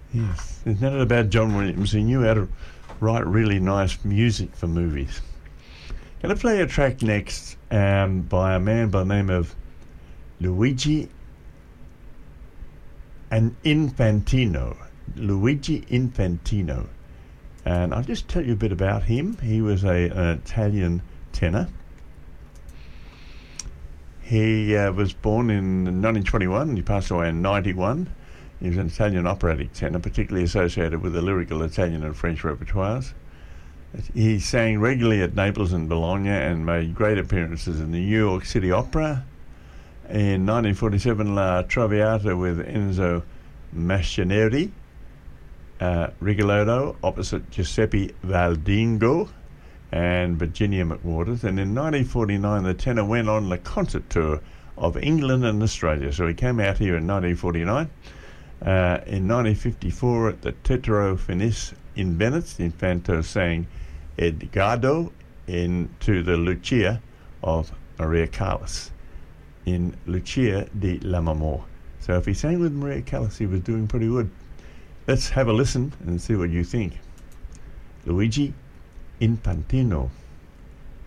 Yes, isn't that about John Williams? He knew how to write really nice music for movies. Going to play a track next by a man by the name of Luigi Infantino. Luigi Infantino. And I'll just tell you a bit about him. He was an Italian tenor. He was born in 1921 and he passed away in 91. He was an Italian operatic tenor, particularly associated with the lyrical Italian and French repertoires. He sang regularly at Naples and Bologna and made great appearances in the New York City Opera. In 1947, La Traviata with Enzo Mascianeri, Rigoletto opposite Giuseppe Valdingo and Virginia McWaters. And in 1949, the tenor went on the concert tour of England and Australia. So he came out here in 1949. In 1954 at the Teatro Fenice in Venice, the Infanto sang Edgardo into the Lucia of Maria Callas in Lucia di Lammermoor. So if he sang with Maria Callas, he was doing pretty good. Let's have a listen and see what you think. Luigi Infantino.